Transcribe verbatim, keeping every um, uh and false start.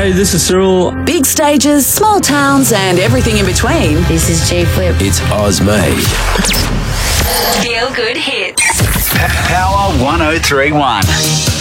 Hey, this is Cyril. Big stages, small towns, and everything in between. This is J Flip. It's Ozmade. Feel Good Hits. Power one oh three one.